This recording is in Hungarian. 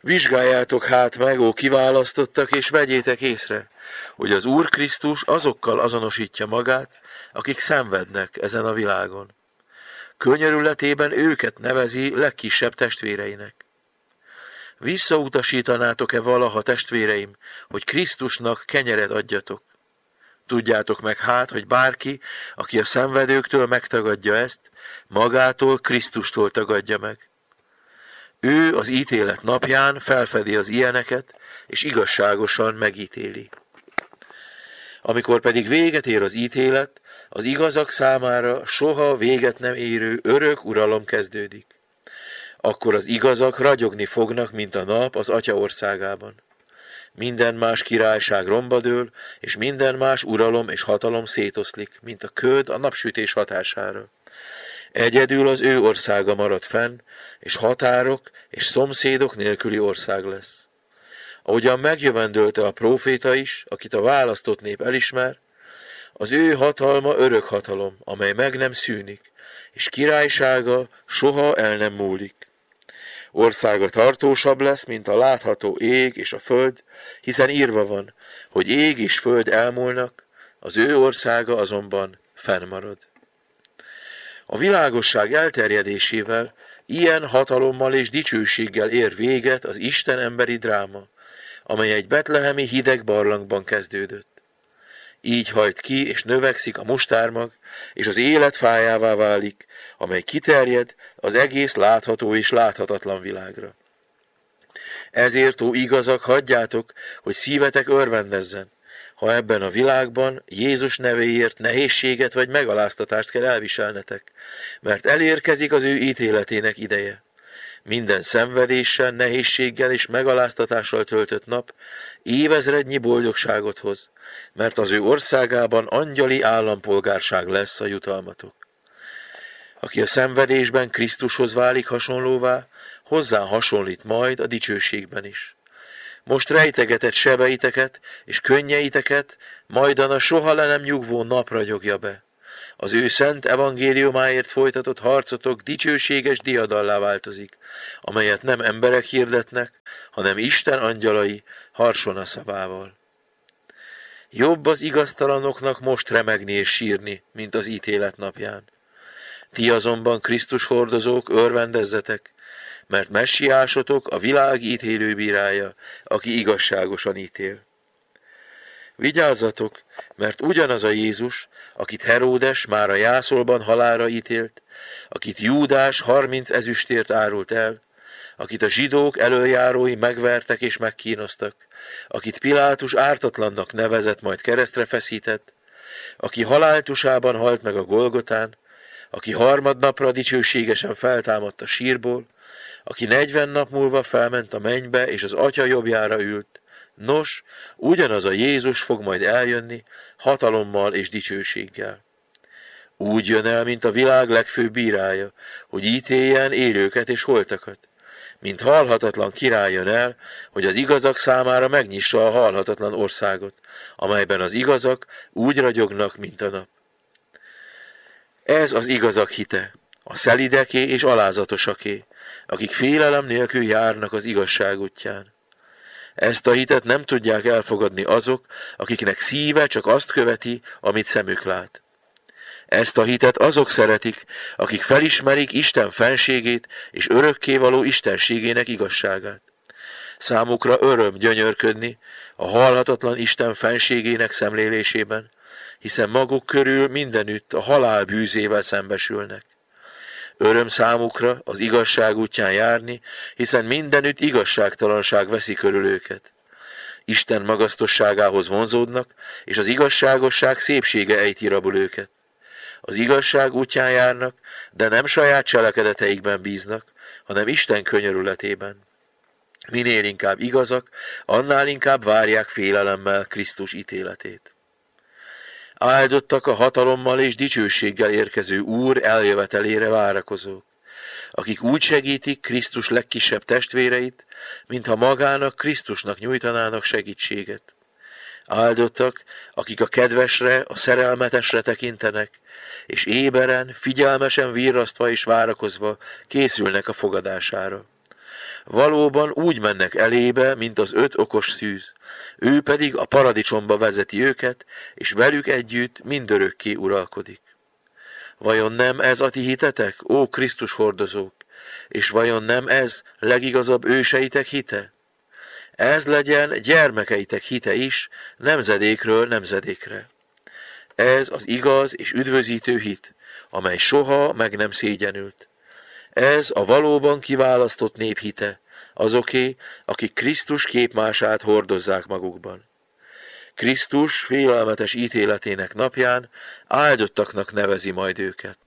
Vizsgáljátok hát meg, ó kiválasztottak, és vegyétek észre, hogy az Úr Krisztus azokkal azonosítja magát, akik szenvednek ezen a világon. Könyörületében őket nevezi legkisebb testvéreinek. Visszautasítanátok-e valaha, testvéreim, hogy Krisztusnak kenyeret adjatok? Tudjátok meg hát, hogy bárki, aki a szenvedőktől megtagadja ezt, magától Krisztustól tagadja meg. Ő az ítélet napján felfedi az ilyeneket, és igazságosan megítéli. Amikor pedig véget ér az ítélet, az igazak számára soha véget nem érő örök uralom kezdődik. Akkor az igazak ragyogni fognak, mint a nap az Atya országában. Minden más királyság romba dől, és minden más uralom és hatalom szétoszlik, mint a köd a napsütés hatására. Egyedül az ő országa marad fenn, és határok és szomszédok nélküli ország lesz. Ahogyan megjövendölte a próféta is, akit a választott nép elismer, az ő hatalma örök hatalom, amely meg nem szűnik, és királysága soha el nem múlik. Országa tartósabb lesz, mint a látható ég és a föld, hiszen írva van, hogy ég és föld elmúlnak, az ő országa azonban fennmarad. A világosság elterjedésével ilyen hatalommal és dicsőséggel ér véget az Isten emberi dráma, amely egy betlehemi hideg barlangban kezdődött. Így hajt ki és növekszik a mustármag, és az élet fájává válik, amely kiterjed az egész látható és láthatatlan világra. Ezért, ó igazak, hagyjátok, hogy szívetek örvendezzen, ha ebben a világban Jézus nevéért nehézséget vagy megaláztatást kell elviselnetek, mert elérkezik az ő ítéletének ideje. Minden szenvedéssel, nehézséggel és megaláztatással töltött nap évezrednyi boldogságot hoz, mert az ő országában angyali állampolgárság lesz a jutalmatok. Aki a szenvedésben Krisztushoz válik hasonlóvá, hozzá hasonlít majd a dicsőségben is. Most rejtegetett sebeiteket és könnyeiteket majdan a soha le nem nyugvó nap ragyogja be. Az ő szent evangéliumáért folytatott harcotok dicsőséges diadallá változik, amelyet nem emberek hirdetnek, hanem Isten angyalai harsona szavával. Jobb az igaztalanoknak most remegni és sírni, mint az ítélet napján. Ti azonban Krisztus hordozók, örvendezzetek, mert messiásotok a világ ítélőbírája, aki igazságosan ítél. Vigyázzatok, mert ugyanaz a Jézus, akit Heródes már a jászolban halálra ítélt, akit Júdás 30 ezüstért árult el, akit a zsidók elöljárói megvertek és megkínoztak, akit Pilátus ártatlannak nevezett, majd keresztre feszített, aki haláltusában halt meg a Golgotán, aki harmadnapra dicsőségesen feltámadt a sírból, aki 40 nap múlva felment a mennybe és az Atya jobbjára ült. Nos, ugyanaz a Jézus fog majd eljönni hatalommal és dicsőséggel. Úgy jön el, mint a világ legfőbb bírája, hogy ítéljen élőket és holtakat. Mint halhatatlan király jön el, hogy az igazak számára megnyissa a halhatatlan országot, amelyben az igazak úgy ragyognak, mint a nap. Ez az igazak hite, a szelideké és alázatosaké, akik félelem nélkül járnak az igazság útján. Ezt a hitet nem tudják elfogadni azok, akiknek szíve csak azt követi, amit szemük lát. Ezt a hitet azok szeretik, akik felismerik Isten fenségét és örökkévaló istenségének igazságát. Számukra öröm gyönyörködni a halhatatlan Isten fenségének szemlélésében, hiszen maguk körül mindenütt a halál bűzével szembesülnek. Öröm számukra az igazság útján járni, hiszen mindenütt igazságtalanság veszi körül őket. Isten magasztosságához vonzódnak, és az igazságosság szépsége ejti rabul őket. Az igazság útján járnak, de nem saját cselekedeteikben bíznak, hanem Isten könyörületében. Minél inkább igazak, annál inkább várják félelemmel Krisztus ítéletét. Áldottak a hatalommal és dicsőséggel érkező Úr eljövetelére várakozók, akik úgy segítik Krisztus legkisebb testvéreit, mintha magának Krisztusnak nyújtanának segítséget. Áldottak, akik a kedvesre, a szerelmetesre tekintenek, és éberen, figyelmesen virrasztva és várakozva készülnek a fogadására. Valóban úgy mennek elébe, mint az 5 okos szűz. Ő pedig a paradicsomba vezeti őket, és velük együtt mindörökké uralkodik. Vajon nem ez a ti hitetek, ó Krisztus hordozók? És vajon nem ez legigazabb őseitek hite? Ez legyen gyermekeitek hite is, nemzedékről nemzedékre. Ez az igaz és üdvözítő hit, amely soha meg nem szégyenült. Ez a valóban kiválasztott nép hite, azoké, akik Krisztus képmását hordozzák magukban. Krisztus félelmetes ítéletének napján áldottaknak nevezi majd őket.